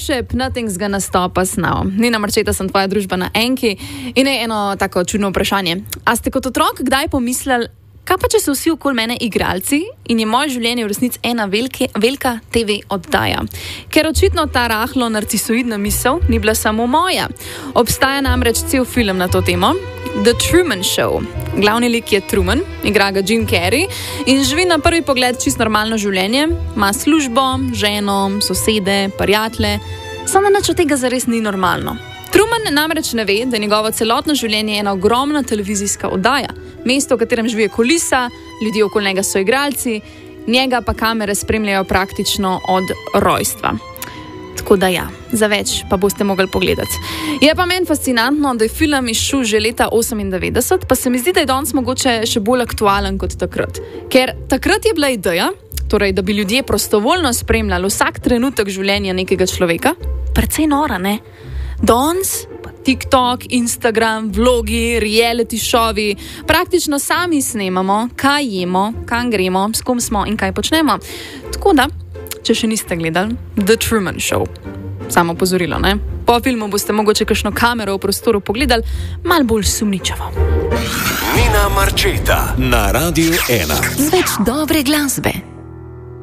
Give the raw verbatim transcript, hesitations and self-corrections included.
Starship, nothing's gonna stop us now. Nina Marčeta, sem tvoja družba na Enki in je eno tako čudno vprašanje. A ste kot otrok kdaj pomislili, kaj pa če so vsi okoli mene igralci in je moje življenje v resnici ena velike, velika te ve oddaja? Ker očitno ta rahlo narcisoidna misel ni bila samo moja. Obstaja namreč cel film na to temo, The Truman Show. Glavni lik je Truman, igra ga Jim Carrey in živi na prvi pogled čisto normalno življenje, ima službo, ženo, sosede, prijatelje, samo nič od tega zares ni normalno. Truman namreč ne ve, da je njegovo celotno življenje ena ogromna televizijska oddaja, mesto, v katerem živijo kulisa, ljudje okoli njega so igralci, njega pa kamere spremljajo praktično od rojstva. Tako da ja, za več pa boste mogli pogledati. Je pa meni fascinantno, da je film izšel že leta osemindevetdeset, pa se mi zdi, da je danes mogoče še bolj aktualen kot takrat. Ker takrat je bila ideja, torej, da bi ljudje prostovoljno spremljali vsak trenutek življenja nekega človeka, precej nora, ne? Danes pa TikTok, Instagram, vlogi, reality šovi, praktično sami snemamo, kaj jemo, kam gremo, s kom smo in kaj počnemo. Tako da, če še niste gledali The Truman Show, samo opozorilo, ne? Po filmu boste mogoče kakšno kamero v prostoru pogledali, malo bolj sumničavo. Nina Marčeta na Radiu ena. Z več dobre glasbe.